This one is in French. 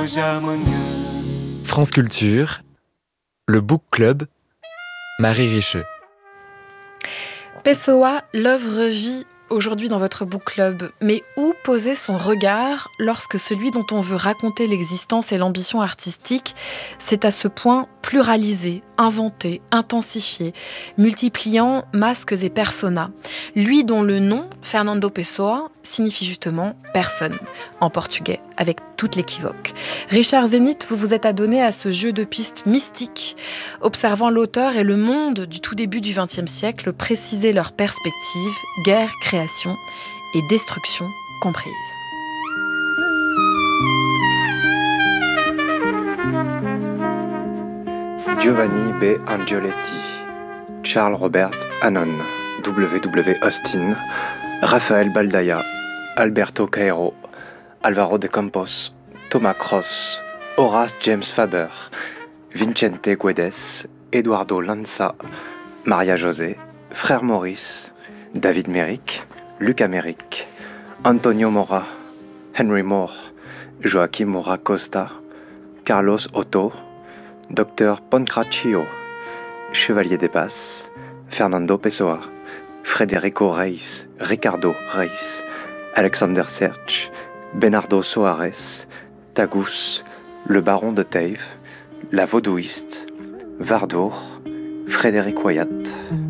France Culture, le Book Club, Marie Richeux. Pessoa, l'œuvre vit aujourd'hui dans votre book club. Mais où poser son regard lorsque celui dont on veut raconter l'existence et l'ambition artistique s'est à ce point pluralisé, inventé, intensifié, multipliant masques et personas. Lui dont le nom, Fernando Pessoa, signifie justement « personne » en portugais, avec toute l'équivoque. Richard Zénith, vous vous êtes adonné à ce jeu de pistes mystiques, observant l'auteur et le monde du tout début du XXe siècle, préciser leurs perspectives, guerre, création et destruction comprises. Giovanni B. Angioletti, Charles Robert Hannon, W. Austin, Rafael Baldaya, Alberto Cairo, Alvaro de Campos, Thomas Cross, Horace James Faber, Vicente Guedes, Eduardo Lanza, Maria José, Frère Maurice, David Merrick, Luca Merrick, Antonio Mora, Henry Moore, Joaquim Mora Costa, Carlos Otto, Dr Pancraccio, Chevalier des Passes, Fernando Pessoa, Federico Reis, Ricardo Reis, Alexander Serge, Bernardo Soares, Tagus, le Baron de Tave, La Vaudouiste, Vardour, Frédéric Wyatt.